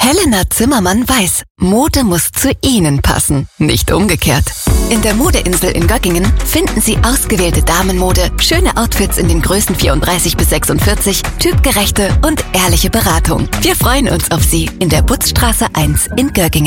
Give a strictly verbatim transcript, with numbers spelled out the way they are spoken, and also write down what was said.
Helena Zimmermann weiß, Mode muss zu Ihnen passen, nicht umgekehrt. In der Modeinsel in Göggingen finden Sie ausgewählte Damenmode, schöne Outfits in den Größen vierunddreißig bis sechsundvierzig, typgerechte und ehrliche Beratung. Wir freuen uns auf Sie in der Putzstraße eins in Göggingen.